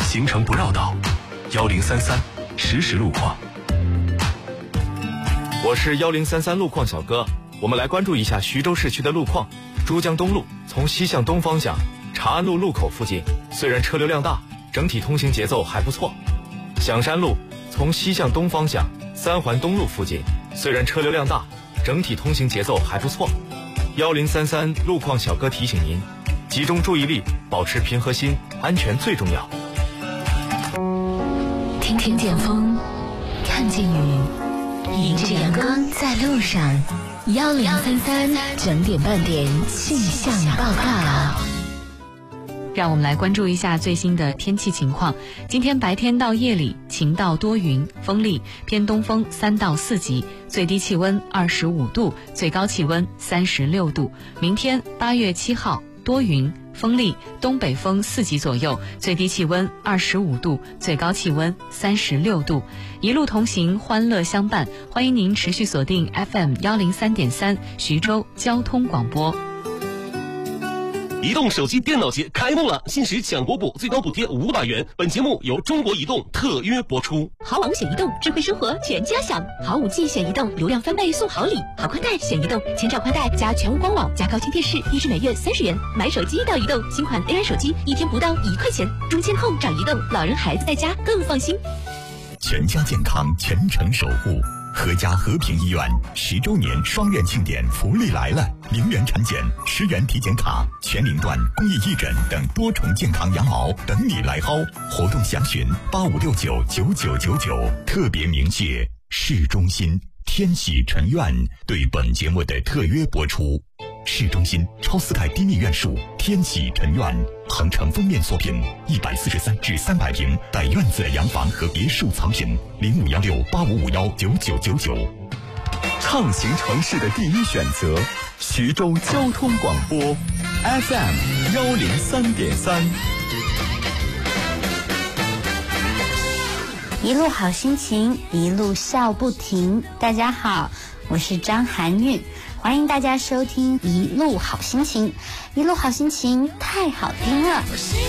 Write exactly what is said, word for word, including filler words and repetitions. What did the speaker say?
行程不绕道。幺零三三实时路况。 我是幺零三三路况小哥，我们来关注一下徐州市区的路况。珠江东路从西向东方向长安路路口附近，虽然车流量大，整体通行节奏还不错。响山路从西向东方向三环东路附近，虽然车流量大，整体通行节奏还不错。幺零三三路况小哥提醒您，集中注意力，保持平和心，安全最重要。 听听见风，看见雨，迎着阳光在路上。幺零三三整点半点气象报告。 让我们来关注一下最新的天气情况。今天白天到夜里晴到多云，风力偏东风三到四级，最低气温二十五度，最高气温三十六度。明天八月七号多云，风力东北风四级左右，最低气温二十五度，最高气温三十六度。一路同行，欢乐相伴，欢迎您持续锁定 F M 幺零三点三徐州交通广播。 移动手机电脑节开幕了，限时抢国补，最高补贴五百元。本节目由中国移动特约播出。 好网选移动，智慧生活全家享。好五 G 选移动，流量翻倍送好礼。好宽带选移动，千兆宽带加全屋官网加高清电视，一支每月三十元。买手机到移动，新款 A I 手机一天不到一块钱。中签后找移动，老人孩子在家更放心。 全家健康，全程守护。和家和平医院十周年双院庆典福利来了，零元产检、十元体检卡、全龄段公益义诊等多重健康羊毛等你来薅。活动详询八五六九九九九九。特别鸣谢市中心天喜城院对本节目的特约播出。市中心超四代低密院墅天喜城院，恒城封面锁品，一百四十三至三百平带院子洋房和别墅藏品，零五幺六八五五幺九九九九。 畅行城市的第一选择，徐州交通广播 F M 幺零三点三。 一路好心情，一路笑不停。大家好，我是张含韵。欢迎大家收听一路好心情，一路好心情太好听了。